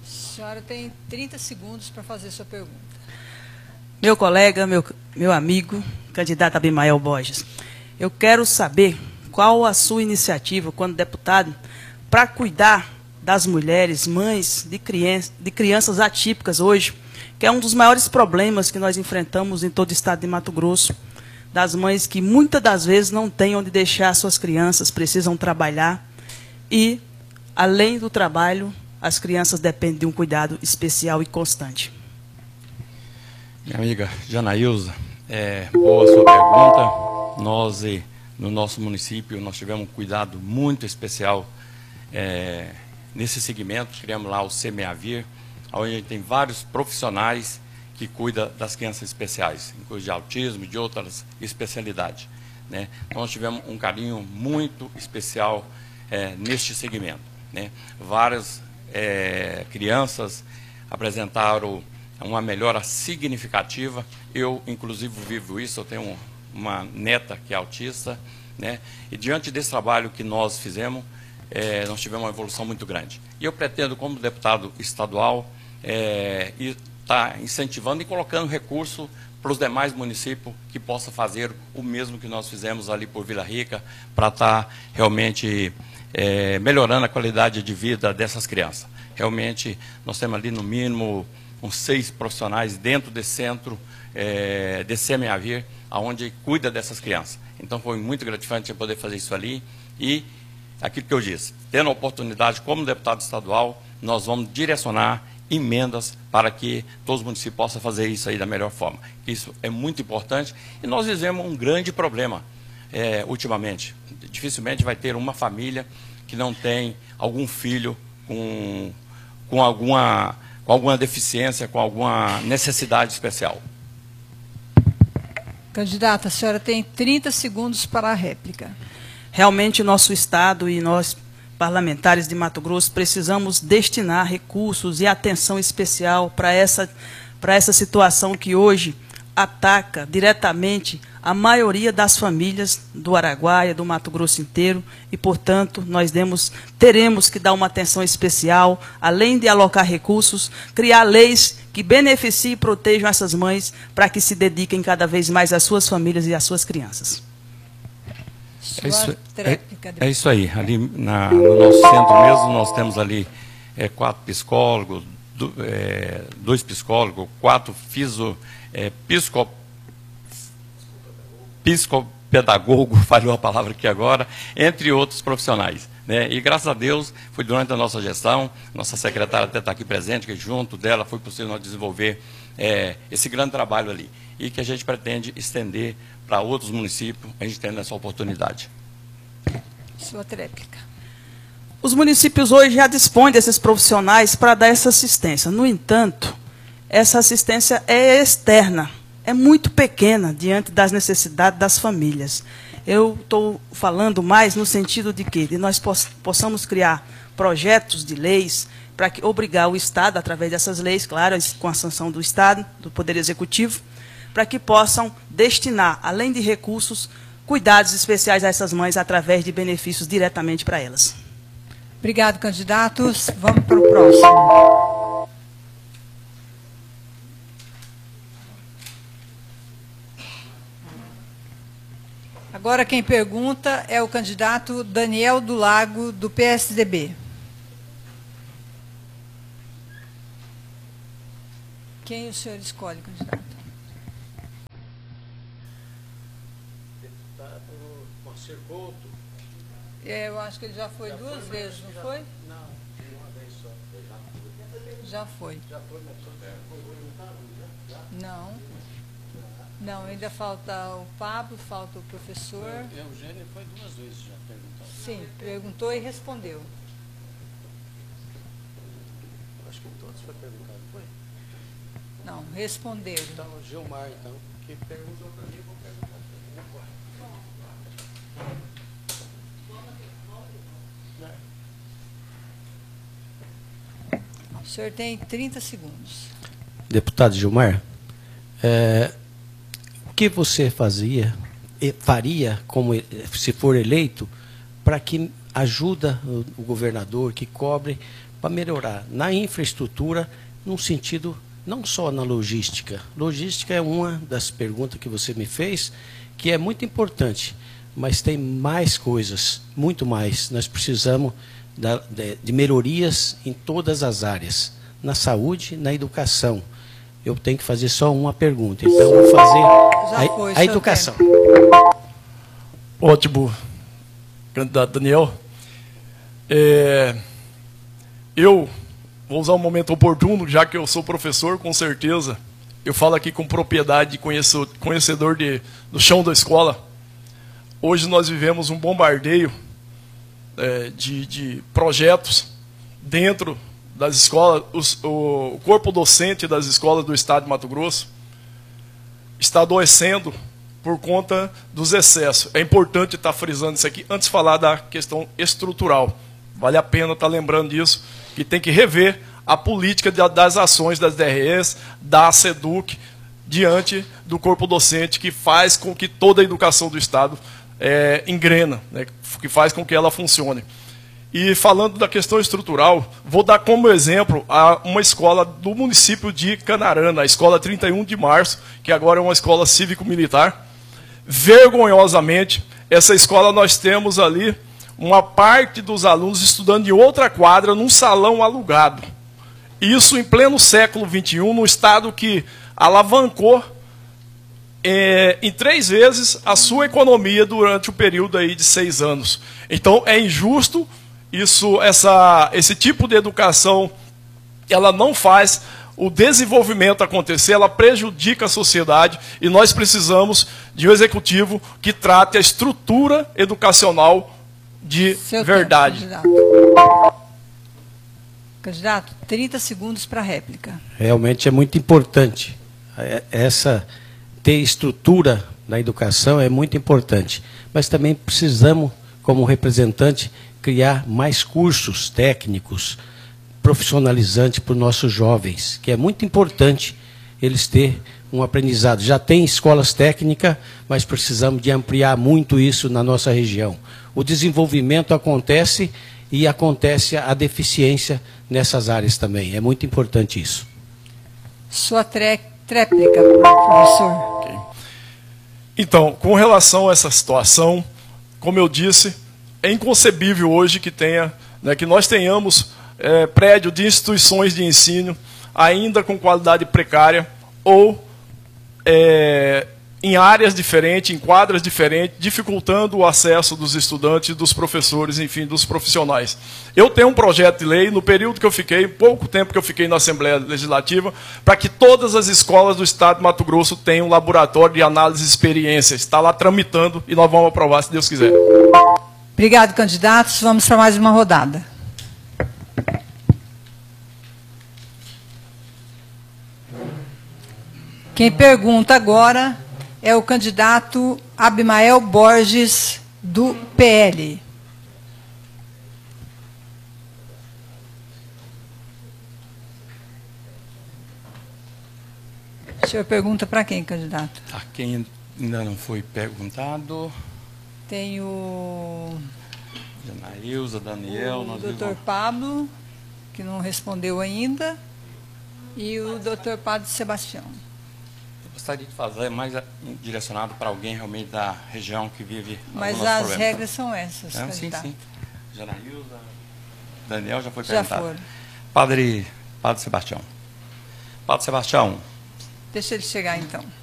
A senhora tem 30 segundos para fazer sua pergunta. Meu colega, meu amigo, candidato Abimael Borges, eu quero saber qual a sua iniciativa, quando deputado, para cuidar das mulheres, mães de crianças atípicas hoje, que é um dos maiores problemas que nós enfrentamos em todo o estado de Mato Grosso, das mães que muitas das vezes não têm onde deixar suas crianças, precisam trabalhar e, além do trabalho, as crianças dependem de um cuidado especial e constante. Minha amiga Janaílza, boa sua pergunta. Nós, no nosso município, nós tivemos um cuidado muito especial nesse segmento. Criamos lá o Semeavir, onde a gente tem vários profissionais que cuidam das crianças especiais, inclusive de autismo e de outras especialidades, né? Então, nós tivemos um carinho muito especial neste segmento, né? Várias crianças apresentaram uma melhora significativa. Eu, inclusive, vivo isso. Eu tenho uma neta que é autista, né? E diante desse trabalho que nós fizemos, nós tivemos uma evolução muito grande. E eu pretendo, como deputado estadual, estar incentivando e colocando recurso para os demais municípios que possam fazer o mesmo que nós fizemos ali por Vila Rica, para estar realmente melhorando a qualidade de vida dessas crianças. Realmente, nós temos ali, no mínimo, uns 6 profissionais dentro desse centro de Semeavir, onde cuida dessas crianças. Então, foi muito gratificante poder fazer isso ali. E aquilo que eu disse, tendo a oportunidade como deputado estadual, nós vamos direcionar emendas para que todos os municípios possam fazer isso aí da melhor forma. Isso é muito importante. E nós vivemos um grande problema ultimamente. Dificilmente vai ter uma família que não tem algum filho com alguma deficiência, com alguma necessidade especial. Candidata, a senhora tem 30 segundos para a réplica. Realmente, o nosso estado e nós, parlamentares de Mato Grosso, precisamos destinar recursos e atenção especial para essa situação que hoje ataca diretamente a maioria das famílias do Araguaia, do Mato Grosso inteiro, e, portanto, nós teremos que dar uma atenção especial, além de alocar recursos, criar leis que beneficiem e protejam essas mães para que se dediquem cada vez mais às suas famílias e às suas crianças. É isso aí. Ali no nosso centro mesmo, nós temos ali 4 psicólogos, 2 psicólogos, 4 psicopedagogos, falhou a palavra aqui agora, entre outros profissionais, né? E graças a Deus, foi durante a nossa gestão, nossa secretária até está aqui presente, que junto dela foi possível nós desenvolver esse grande trabalho ali, e que a gente pretende estender para outros municípios, a gente tendo essa oportunidade. Sua réplica. Os municípios hoje já dispõem desses profissionais para dar essa assistência. No entanto, essa assistência é externa, é muito pequena diante das necessidades das famílias. Eu estou falando mais no sentido de que nós possamos criar projetos de leis para obrigar o Estado, através dessas leis, claro, com a sanção do Estado, do Poder Executivo, para que possam destinar, além de recursos, cuidados especiais a essas mães através de benefícios diretamente para elas. Obrigado, candidatos. Vamos para o próximo. Agora quem pergunta é o candidato Daniel do Lago, do PSDB. Quem o senhor escolhe, candidato? Deputado Moacir Couto. Eu acho que ele já foi 2 vezes, não foi? Não, uma vez só. Já foi. Já foi, mas foi perguntado? Não. Não, ainda falta o Pablo, falta o professor. O Eugênio foi 2 vezes já perguntado. Sim, perguntou e respondeu. Acho que todos foi perguntado, foi? Não, respondeu. Então, o Gilmar, então, que perguntou para mim, eu vou perguntar para ele agora. O senhor tem 30 segundos. Deputado Gilmar, o que você faria, como se for eleito, para que ajuda o governador, que cobre para melhorar na infraestrutura, num sentido não só na logística. Logística é uma das perguntas que você me fez, que é muito importante, mas tem mais coisas, muito mais. Nós precisamos de melhorias em todas as áreas, na saúde, na educação. Eu tenho que fazer só uma pergunta, então eu vou fazer a educação. Ótimo, candidato Daniel. Eu vou usar um momento oportuno, já que eu sou professor, com certeza. Eu falo aqui com propriedade, conhecedor do chão da escola. Hoje nós vivemos um bombardeio de projetos dentro das escolas. O corpo docente das escolas do estado de Mato Grosso está adoecendo por conta dos excessos. É importante estar frisando isso aqui antes de falar da questão estrutural. Vale a pena estar lembrando disso, que tem que rever a política das ações das DREs, da SEDUC, diante do corpo docente, que faz com que toda a educação do Estado engrena, né, que faz com que ela funcione. E falando da questão estrutural, vou dar como exemplo uma escola do município de Canarana, a escola 31 de março, que agora é uma escola cívico-militar. Vergonhosamente, essa escola nós temos ali uma parte dos alunos estudando em outra quadra, num salão alugado. Isso em pleno século XXI, num estado que alavancou em 3 vezes a sua economia durante o período aí de 6 anos. Então, é injusto. Esse tipo de educação, ela não faz o desenvolvimento acontecer, ela prejudica a sociedade, e nós precisamos de um executivo que trate a estrutura educacional de verdade. Candidato, 30 segundos para a réplica. Realmente é muito importante. Ter estrutura na educação é muito importante. Mas também precisamos, como representante, criar mais cursos técnicos, profissionalizantes para os nossos jovens, que é muito importante eles terem um aprendizado. Já tem escolas técnicas, mas precisamos de ampliar muito isso na nossa região. O desenvolvimento acontece e acontece a deficiência nessas áreas também. É muito importante isso. Sua tréplica, professor. Okay. Então, com relação a essa situação, como eu disse, é inconcebível hoje que que nós tenhamos prédio de instituições de ensino ainda com qualidade precária ou em áreas diferentes, em quadras diferentes, dificultando o acesso dos estudantes, dos professores, enfim, dos profissionais. Eu tenho um projeto de lei, no período que eu fiquei, pouco tempo que eu fiquei na Assembleia Legislativa, para que todas as escolas do Estado de Mato Grosso tenham um laboratório de análise de experiências. Está lá tramitando e nós vamos aprovar, se Deus quiser. Obrigado, candidatos. Vamos para mais uma rodada. Quem pergunta agora é o candidato Abimael Borges, do PL. O senhor pergunta para quem, candidato? A quem ainda não foi perguntado. Tem o Janaílza, Daniel. O doutor Pablo, que não respondeu ainda, e o doutor Padre Sebastião. Gostaria de fazer mais direcionado para alguém realmente da região que vive. Mas as regras são essas, candidato. Sim. Janaílza, Daniel já foi Já perguntado. foram. Padre Sebastião. Padre Sebastião. Deixa ele chegar, então.